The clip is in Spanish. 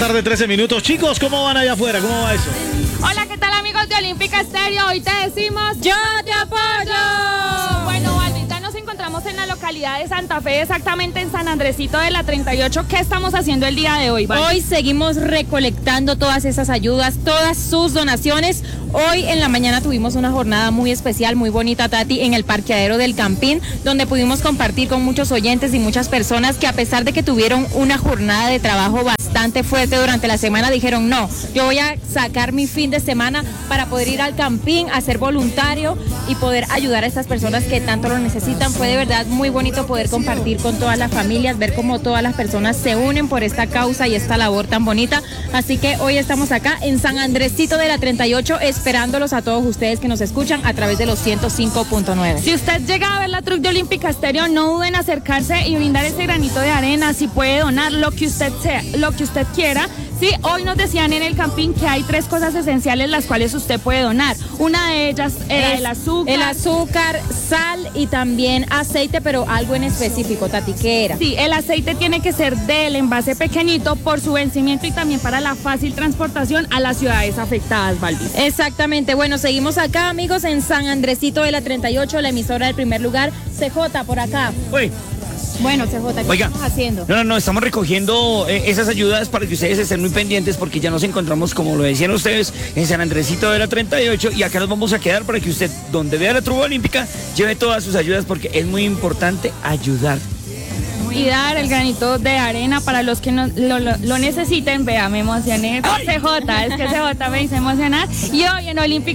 tarde, 13 minutos. Chicos, ¿cómo van allá afuera? ¿Cómo va eso? Hola, ¿qué tal, amigos de Olímpica Estéreo? Hoy te decimos ¡yo te apoyo! Bueno, Valdita, nos encontramos en la localidad de Santa Fe, exactamente en San Andresito de la 38. ¿Qué estamos haciendo el día de hoy, Valdita? Hoy seguimos recolectando todas esas ayudas, todas sus donaciones. Hoy en la mañana tuvimos una jornada muy especial, muy bonita, Tati, en el parqueadero del Campín, donde pudimos compartir con muchos oyentes y muchas personas que, a pesar de que tuvieron una jornada de trabajo bastante fuerte durante la semana, dijeron: no, yo voy a sacar mi fin de semana para poder ir al Campín, a ser voluntario y poder ayudar a estas personas que tanto lo necesitan. Fue de verdad muy bonito poder compartir con todas las familias, ver cómo todas las personas se unen por esta causa y esta labor tan bonita. Así que hoy estamos acá en San Andresito de la 38, esperándolos a todos ustedes que nos escuchan a través de los 105.9. Si usted llega a ver la truck de Olímpica Estéreo, no duden en acercarse y brindar ese granito de arena. Si puede donar lo que usted quiera. Sí, hoy nos decían en el Campín que hay 3 cosas esenciales las cuales usted puede donar. Una de ellas era el azúcar. El azúcar, sal y también aceite, pero algo en específico, Tati, ¿qué era? Sí, el aceite tiene que ser del envase pequeñito por su vencimiento y también para la fácil transportación a las ciudades afectadas, Valdis. Exactamente. Bueno, seguimos acá, amigos, en San Andresito de la 38, la emisora del primer lugar. CJ, por acá. Uy. Bueno, CJ, ¿qué estamos haciendo? No, estamos recogiendo esas ayudas para que ustedes estén muy pendientes, porque ya nos encontramos, como lo decían ustedes, en San Andresito de la 38, y acá nos vamos a quedar para que usted, donde vea la truba olímpica, lleve todas sus ayudas, porque es muy importante ayudar. Y dar el granito de arena para los que lo necesiten. Vea, me emocioné. CJ, es que CJ me hizo emocionar. Y hoy en Olímpica